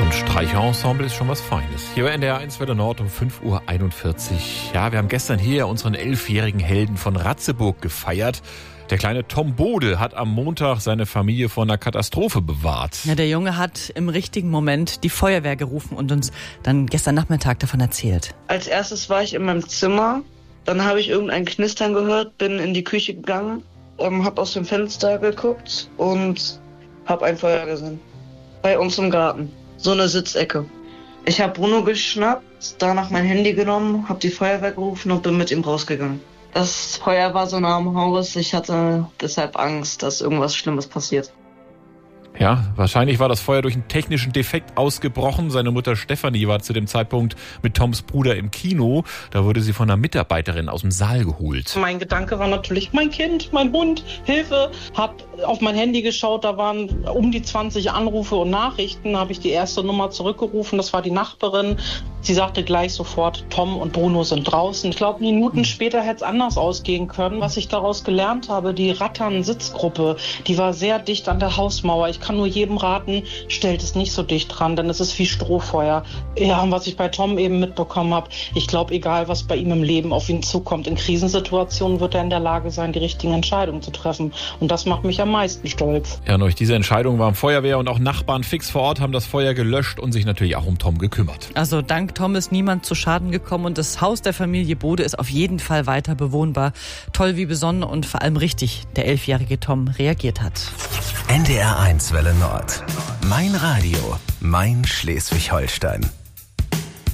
Und Streicherensemble ist schon was Feines. Hier bei NDR 1 Welle Nord um 5.41 Uhr. Ja, wir haben gestern hier unseren 11-jährigen Helden von Ratzeburg gefeiert. Der kleine Tom Bode hat am Montag seine Familie vor einer Katastrophe bewahrt. Ja, der Junge hat im richtigen Moment die Feuerwehr gerufen und uns dann gestern Nachmittag davon erzählt. Als erstes war ich in meinem Zimmer, dann habe ich irgendein Knistern gehört, bin in die Küche gegangen, habe aus dem Fenster geguckt und habe ein Feuer gesehen. Bei uns im Garten, so eine Sitzecke. Ich habe Bruno geschnappt, danach mein Handy genommen, habe die Feuerwehr gerufen und bin mit ihm rausgegangen. Das Feuer war so nah am Haus, ich hatte deshalb Angst, dass irgendwas Schlimmes passiert. Ja, wahrscheinlich war das Feuer durch einen technischen Defekt ausgebrochen. Seine Mutter Stefanie war zu dem Zeitpunkt mit Toms Bruder im Kino. Da wurde sie von einer Mitarbeiterin aus dem Saal geholt. Mein Gedanke war natürlich, mein Kind, mein Hund, Hilfe. Hab auf mein Handy geschaut, da waren um die 20 Anrufe und Nachrichten. Habe ich die erste Nummer zurückgerufen, das war die Nachbarin. Sie sagte gleich sofort, Tom und Bruno sind draußen. Ich glaube, Minuten später hätte es anders ausgehen können. Was ich daraus gelernt habe, die Rattern-Sitzgruppe, die war sehr dicht an der Hausmauer. Ich kann nur jedem raten, stellt es nicht so dicht dran, denn es ist wie Strohfeuer. Ja, und was ich bei Tom eben mitbekommen habe, ich glaube, egal was bei ihm im Leben auf ihn zukommt, in Krisensituationen wird er in der Lage sein, die richtigen Entscheidungen zu treffen. Und das macht mich am meisten stolz. Ja, und durch diese Entscheidung waren Feuerwehr und auch Nachbarn fix vor Ort, haben das Feuer gelöscht und sich natürlich auch um Tom gekümmert. Also dank Tom ist niemand zu Schaden gekommen und das Haus der Familie Bode ist auf jeden Fall weiter bewohnbar. Toll, wie besonnen und vor allem richtig der 11-jährige Tom reagiert hat. NDR 1 Welle Nord. Mein Radio, mein Schleswig-Holstein.